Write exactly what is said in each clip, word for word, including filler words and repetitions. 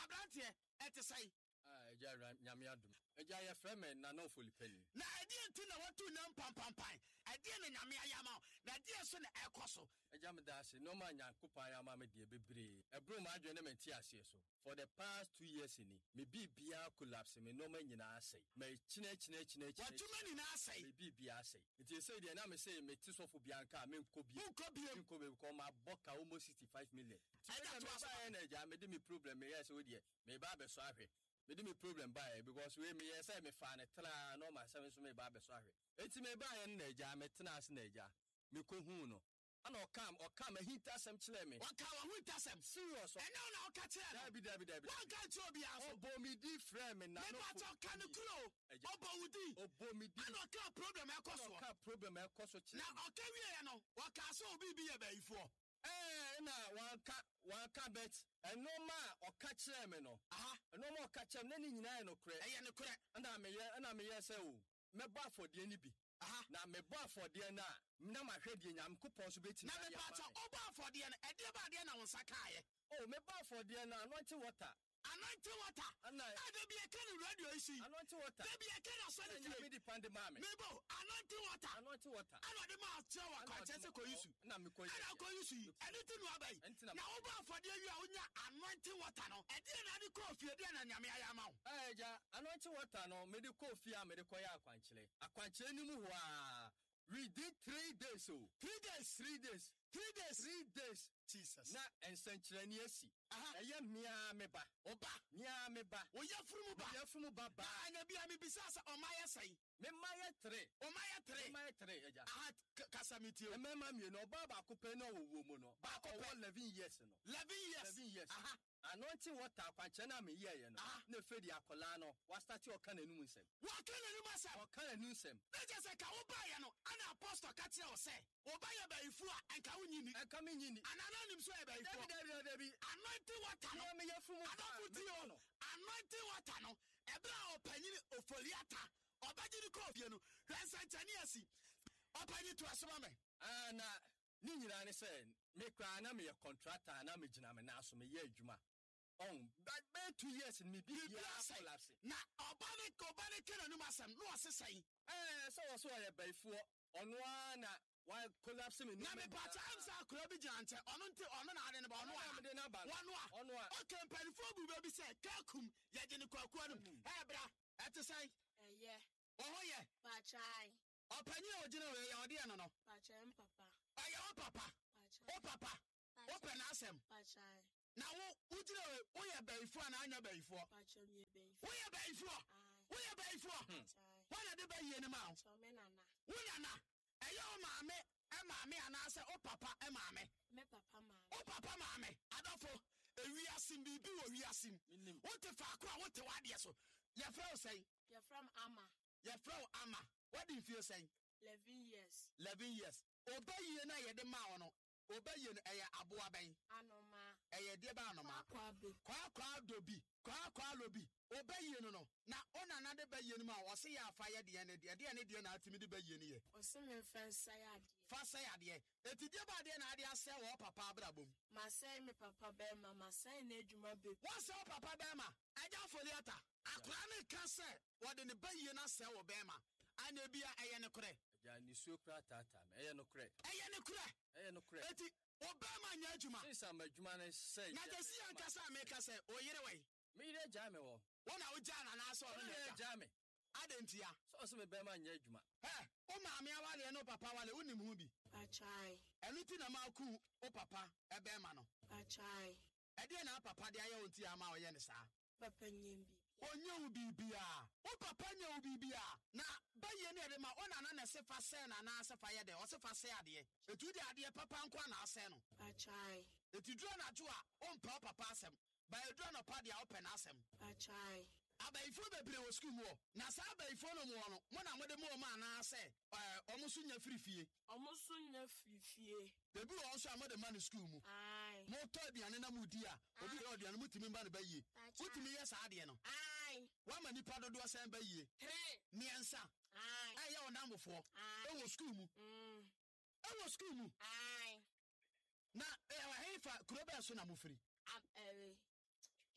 abrante ete sai ah eja nyame adum eja ye frame na no folipeni na ade enti na watu na mpampampan ade na nyame ayama na ade so na ekoso eja me da ase no ma nyankopan ya ma me de bebre ebro ma adwene me ti ase so for the past two years ni me bibia collapse me no ma nyina ase me chine chine chine chine watu mani na ase me bibia ase nti say de na me say me ti sofo bianka me nkobi nkobi nkobi ko ma boka almost sixty-five million eja to asa na eja me de me problem me yes we de me ba be so ahwe me de me problem by because we me yes me fa ne tra no ma say so me ba be so ahwe enti me ba ye na eja me tena ase na eja me ko hu no ana okam okam a hit asem chile me waka wa hit asem serious e na na oka chile na bi da bi da bi waka cho bi aso obo mi di frame na no me ba to kan kuro obo wudi obo mi di ana oka problem e koso oka problem e koso chile na oka wie ya no waka so obi bi ye ba ifo eh na waka waka bet eno ma oka chile me no aha eno ma oka chile na ni nyina no kure eye no kure na me ye na me ye say o me ba for de ni bi aha na me ba for de na na ma hwede nyam kopon so beti na me ba cha oba for de na e de ba de na wonsa kaaye oh me ba for de na anointing water anointing water ana de bi e kan radio isi anointing water de bi e kan aso de fi me depend ma me me bo anointing water anointing water ana de ma tia wa kwa chese ko yisu na me ko yisu ana ko yisu anything no abai na oba for de wi a onya anointing water no e de na de ko fie de na nyame ayama wo eh ja anointing water no me de ko fie a me de ko ya akwanchile akwanchile ni mu ho a we did three days oh three days three days three days three days Jesus na ensanchirani asi aha eye mia me ba oba mia me ba wo yafurumu ba yafumu ba ba anya bia me bisasa o maye sai me maye three o maye three me maye three eja aha kasamitio e mema mi no ba ba ko pe no wo mu no ba ko pe eleven years no eleven years eleven years aha anointing water akwanche na me ye ye no na fedi akola no wa start o kana num nsem wa kana num asem o kana num nsem na je se ka wo ba ye no ana apostle ka kire o se o ba ye ba ifu a enka wunyini enka me nyini anana nim so ye ba ifu dabi dabi anointing water no me ye fumu anointing no anointing water no e bra o panyini ofoliata obagiri ko fie no hwensa chani asi opani to asoma me ana ni nyina ne se me kra na me ye contractor na me gina me na so me ye adwuma on that be two years me bi ya collapse na obani ko obani kena num asem no osesai eh so so ye baifuo ono ana wa collapse me na me pa time sa akura bi jante ono nte ono na ade ne ba ono a ono a ono a okay mpanifo bu be bi se kakum ye je ne kwakuo no eh bra ete sai eye oho ye pa chai opanyi o gina we ya ode no no pa chai papa aye o papa o papa o pe na asem pa chai na wo ugina we wo ye baifo na anya baifo pa chai ye baifo wo ye baifo wo ye baifo wo na de ba ye ne ma so me nana wo nana eye o maame e maame ana se o papa e maame me papa maame o papa maame adofo ewi asim bi bi wo wi asim wo te fa ko a wo te wade so ye fra o sei ye from ama ye fra o ama what do you feel saying eleven years eleven years obayi na ye de ma wo no obayi no eye aboa ben anoma eye de ba anoma kwa be kwa kwa dobi kwa kwa lobi obayi no no na ona na de bayi no ma wo se ya afa ye de ne de de ne de na atimi de bayi no ye o se me fansa ya de fa sa ya de eti de ba de na ade ase wo papa abrabom ma say me papa be ma ma say na adwuma be wo se wo papa be ma aja foliata akra ne ka se wo de ne bayi na se wo be ma ana bia eye ne kore ja ni suo kra tata me eye no kore eye ne kore eye no kore eti obama nya adwuma sinsa madwuma ne say na tesi anka sa me ka se oyire we me ire ja me wo wona wo ja na na so no ne ja me adentia so so me be ma nya adwuma he o maame awale no papa wale unim hu bi pa chai enu ti na ma ku o papa e be ma no pa chai e de na papa de aye onti ama oye ne sa papa nyembi onye u bibia o papa nya u bibia na baye ne de ma ona na na se fa se na na se fa ye de o se fa se ade etu de ade papa nkwa na ase no pa chai etu dro na jo a o mpa papa asem ba edro na pa de a open asem pa chai abaifo bebre wo school mo na sa abaifo no mo no mo na mo de mo ma na ase eh omuso nya frifie omuso nya frifie bebi wo so amode man school mu ai mo to aduane na mudi a obi ro aduane mutimi ba ne baye mutimi yes ade no ai wa ma nipa dodo asan baye three miensa ai ai ya onamfo e wo school mu mm e wo school mu ai na e wa hefa kroba so na mo free am eh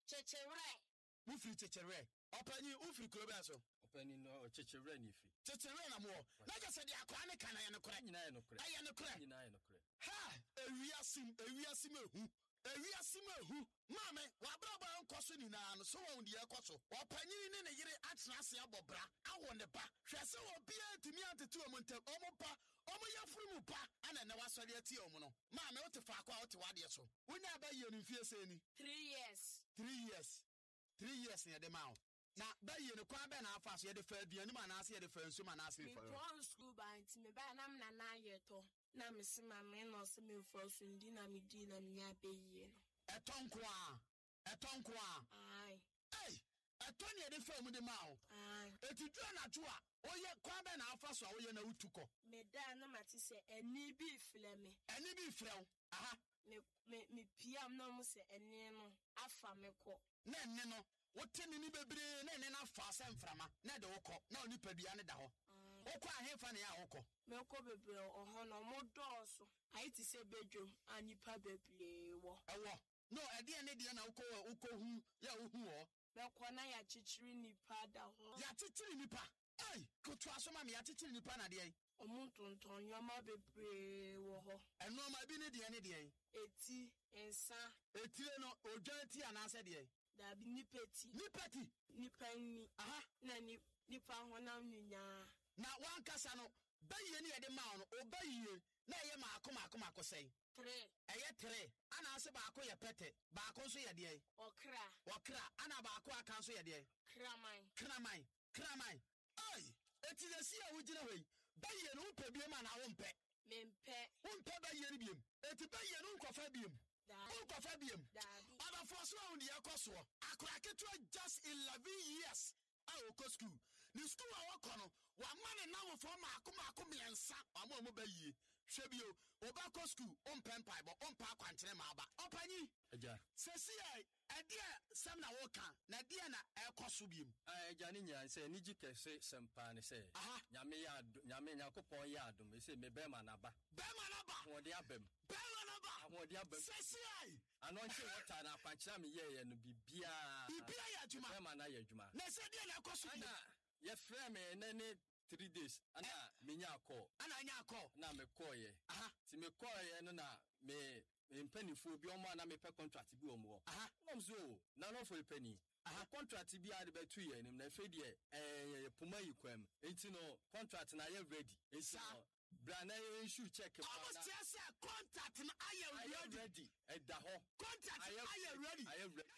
Chechere. Ufiri chechere. Opani ufiri krobe so. Opani no chechere ni fi. Chechere na mo. Na je se de akwa ne kana ye no kore. Nyina ye no kore. Aye no kore. Nyina ye no kore. Ha, ewiasim, ewiasim ehu. Ewiasim ehu. Mame, wa braba nkoso ni na no so won de ekoso. Opani ne ne yire atena ase abobra. Awo ne ba. Hwese obi antimi antetu omontem. Omopa, omo yafuru mu pa. Ana na wasori ati omo no. Mame, o te fa akwa o te wade so. Wonya ba ye no fie se ni. Three years. Three years. Three years ne de ma. Na ba ye no kwa be na afa so ye de fa aduanu ma na ase ye de fa nsu ma na ase Me fa. go school by me ba na na na yeto. Na me se ma me no se me for so ndi na me di na me nya be yie no. Etonko a. Etonko a. Ai. Hey, eton ye de fa mu de ma o. Ai. Eti dua na to a. Oye kwa be na afa so a oye na utuko. Me da na mati se eni bi fle me. Eni bi frew. Aha. Me me me piam na mo se eni no afa me ko. Na enne no. Wote ni ni bebre na enne na fa se mframa. Na de wokọ. Na onipa bia ne da ho. Wokọ ahefa ne ya wokọ. Me ko bebre oho no mo doso. Ai ti se bedwom anipa bebre wo. Ewo. No, ade ne de na wokọ wokọ hu ya hu ho. Me ko na ya chichiri nipa da ho. Ya chichiri nipa. Ai, kotu asoma me ya chichiri nipa na de ai. Omo tonton nyama bebre wo ho. Eno ma bi ne de ne de ai. Eti, ensa, Etire no odwanti anase de ai. da bi nipeti. Nipati. Nipa ni. Aha. Na ni nipa honam nya. Na wankasa no bayiye ne yede ma no obayiye na ye maako maako maako sei. Tre. Eye tre. Ana ase baako ye pete. Baako so ye de ai. Okra. Okra. Ana baako aka so ye de ai. Kraman. Kraman. Kraman. Ai. Eti na si a wugina hoi. Bayiye no mpe biem ana wo mpe. Mempe. Mpe bayiye ne biem. Eti bayiye no nkofa biem. Da. Nkofa biem. Daddy. Ada for so on the ekoso. Akura ketua just eleven years. Awo ko school. Ni school a wako no, wa mane na wo for maako maako miensa. Amo mo bayiye. Hwebio, oba ko school, on pen pai bo, on pa kwantere ma aba. Opanyi. Eja. Sesi ai, ade sam na wo kan, na de na ekoso biem. Ah, eja ni nya se ni jikese sempa ne se. Aha. Nyame ya nyame nyakopon ya adom e se me be ma na ba. Be ma na ba. Ho de abem. Be ma na ba. Ho de abem. Sesi ai. Anonche water na kwankyera me ye ye no bibia. Bibia ya adwuma. Be ma na ya adwuma. Na se de na ekoso biem. Ana ye frɛ me ne ne three days. Ana me nya call. Ana nya call. Na me call ye. Aha. Ti me call ye no na me mpanifo bi omo na me pe contract bi omo. Aha. Mom so na no for penny. Aha, contract bi ade be two year nim na fe de eh puma yi kwam. Enti no contract na ye ready. Enti no brand issue check. Almost just say contract na aye ready. Ready. E da ho. Contract aye ready. Aye ready.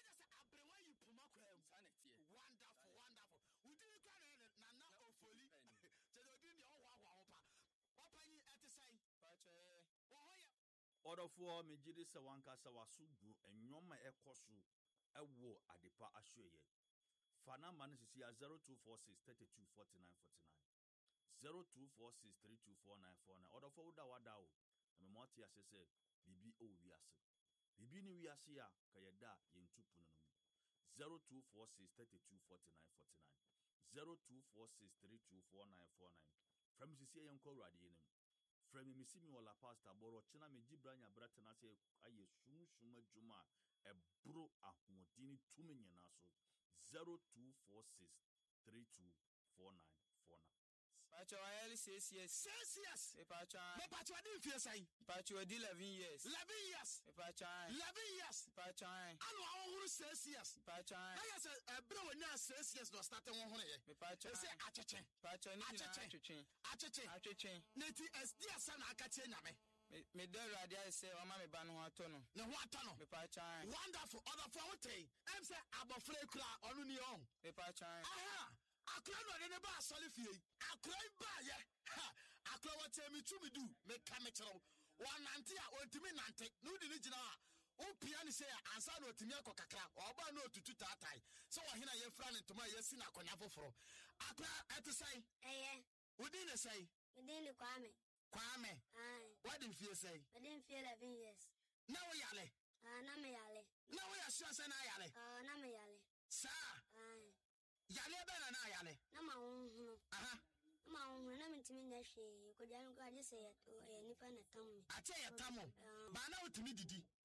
Wonderful, wonderful. We didn't cry na na ofoli. So they didn't all wa wa pa. Papa yi etesai. Pache. Wo hoya. Odofo me gidi se wanka se wasugu enwoma ekoso ewo adepa ahweye. Fana man sisi ya zero two four six three two four nine four nine. zero two four six three two four nine four nine. Odofo uda wada o. Me moti asese bibi o wiase. Bibi ni wiase ya kayeda yentupu no mu. zero two four six three two four nine four nine. zero two four six three two four nine four nine. From sisi ya nko rade yenim. From me see me wala pastor boro china me gibranya brata na se aye shum shum adwuma e bro ahoodini tumi nyina so zero two four six three two four nine four nine. Pacho I six years. Six years. Me pacho. Me pacho di fie sai. Pacho di eleven years. eleven years. Me pacho. eleven years. Pacho. Anu ahuru six years. Pacho. Aya se ebro we na six years no start won hono ye. Me pacho. E se acheche. Pacho ni na Acheche. acheche. Acheche. Acheche. Neti S D S na akache nyame. Me me do radio I say o ma me ba no ho ato no. Ne ho ata no. Me pacho. Wonderful. Other for what say? Em say abofre kura onu ni on. Me pacho. Aha. Akura no de ne ba asole fie. Akura ba ye. Ha. Akura what say me tu me do. Me ka me chero. One nante a ontimi nante. No di ni gina a. O pia ni say ansa no otimi akokakra. Oba no otutu tatai. So wo hina ye fra ne ntoma ye si na akonya foforo. Akura eto sai. Eye, Udi ne sai. within the Kwame. Kwame. Aye, What did fie say? within few eleven years. Na wo yale. Ah, na me yale. Na wo ya sure say na yale. Ah, na me yale. Sa. Aye, Yale be na na yale. na ma won Aha. na ma won na me ntimi nya hwe. Ko dia no ko ade say e nipa na tam me. Ache ye tamo. Ba na otimi didi.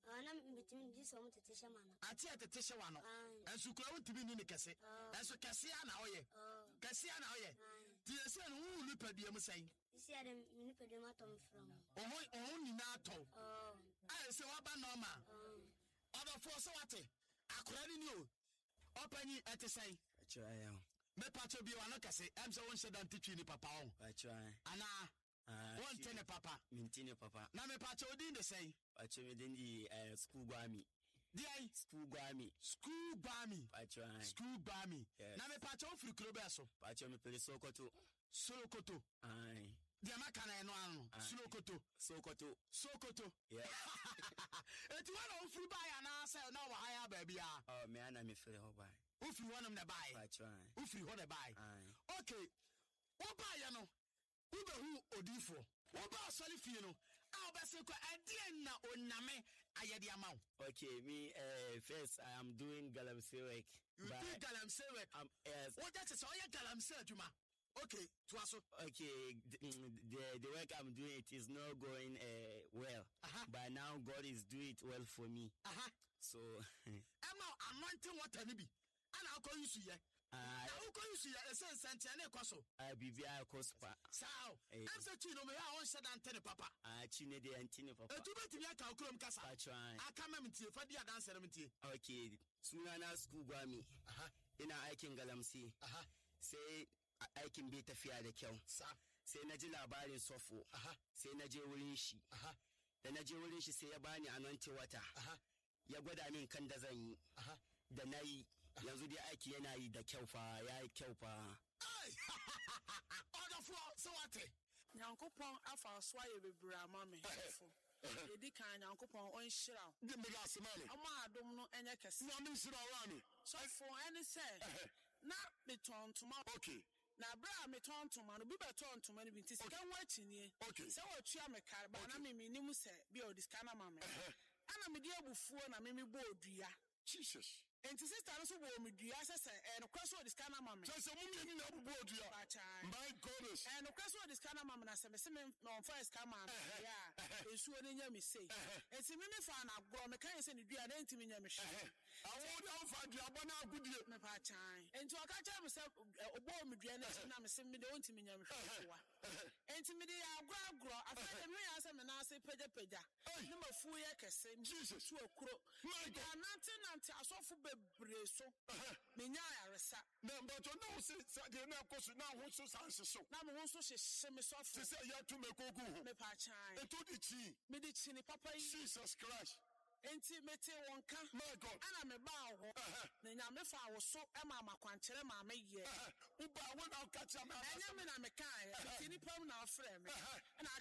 Ah, na mbetimi di so mutete shama no. Ate atete hye wa no. Aye. Enso kura wutimi ni ne kese. Oh. Enso kese ya na oye. Oh. Kese ya na oye. Aye. Ti ese no wu nipadua mu sai. Isi ade ni pede ma tom from. Oho oho ni na to. Oh. Aye se wa ba normal. Oh. Odo fo so wate. Akura ni ni o. Opani ete sai. Try am. Me pacho bi wa no kese. Em se won shedan titwi ni papa on. I try. Ana Ah, won tene papa. Mintine papa. Na me pacho odi de sai. I try me den di eh school gwami. Di ai School gwami. school bami. I try. School bami. Yes. Na me pacho ofri kuro be so. I try me pele Sokoto. Sokoto. Aye. Di amaka na eno anu. Aye. Sokoto. Sokoto. Sokoto. Yeah. Eti wana ofri ba ya na say na wa haya ba bia. Oh, me ana me feel how bad. Ofri wonam na bai. I try. Ofri ho na bai. Aye. Okay. Wo ba ya no. Wo be hu odifo. Wo ba asori fie no. A wo be se ko ade na onyame ayede ama wo. Okay, me uh, first I am doing galamsey work. You do galamsey work. Um, yes. Wo just say oya galamsey adwuma. Okay, to aso. Okay, the, the the work I'm doing it is not going uh, well, Uh-huh. but now God is doing it well for me. Aha. So, Ama anointing water ni bi. Ana akọ yusu ye. I Na ukọ yusu ye esen sente na ekoso. I be via cospa. Sao. Eh. Em se chi no me ha on shedan tene papa. I chine de antine papa. Etu betimi aka okrom kasa. I try. Aka ma mtie fa dia dancer mtie. Okay, sunana school gwami. Aha. Ina aikin galamsi. Aha. Sai aikin bai tafiya da kyau. Sa. Sai na ji labarin sofo. Aha. Sai na je wurin shi. Aha. Da na je wurin shi sai ya bani anointing wata. Aha. Ya gwada min kan da zan yi. Aha. Da na yi. Yanzu dai aiki yana yi da kyau fa, ya yi kyau fa. Ai. Odofo so wate. Nyankopɔn afa so ayɛ bebree ama me fo. Edi kan Nyankopɔn ɔnhyira wo. Di me gas man. Ɔma adom no ɛnyɛ kɛse. Na me sira wa ni. Sɔfo ɛne sɛ na metɔn ntoma. Okay. Na abere a metɔn ntoma no bi bɛtɔn ntoma no bi nti sika ho akyinie. Okay. Sɛ wɔtua me kare ba na me menim sɛ bi a ɔde sika na ma me. Ana mede abufuo na me me bɔ odua. Jesus. Enti sister no so bɔ me dua sɛ sɛ ɛnokora so ɔde sika na ma me. So so mu mi na bubu odua. Baakyɛe. My goodness. ɛnokora so ɔde sika na ma me na sɛ mese me na ɔmfa sika ma me a nsuo no nya me sei. Enti me me fa na agorɔ me kan sɛ ne dua na ntimi nya me hwɛ. Awo na fa dua bɔ na agudie. Me pa kyan. Enti ɔka kyerɛ me sɛ ɔbɔ me dua na akyi na mese me de ɔntimi nya me hwɛ wa. Enti me de agorɔ agorɔ afɛ de me ya sɛ me na ase pagya pagya. Ne mafu yɛ kɛse. Jesus. Tu akuro. My God. Ya nante nante asɔfo bebree so. Me nya ayaresa. Na mbato na wo se de na koso na ho so sanse so. Na me ho so hyehye me Se sɔfo. se ya tu me kogu. Me pa kyan. Eto di chi. Me de kyini papa yi. Jesus Christ. Enti mete wɔn ka. My God. Ana me ba hɔ. Na nyame fa wo so ma amakwankyerɛ ma me yɛ. Uba wo na ka cha me. Ɛnyɛ me na me kae. Enti nipa mu na afrɛ me.